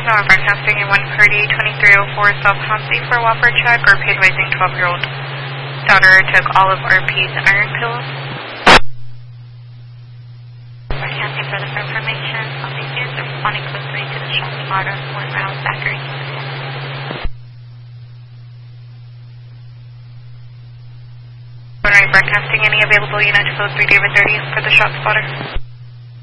I'm broadcasting in 130-2304 South Hansi for a Whopper check or paid raising 12-year-old daughter took all of RP's iron pills. Broadcasting for the information. All these units are responding closely to the shot spotter. 1 round Zachary. Broadcasting any available units code 3 David 30 for the shot spotter.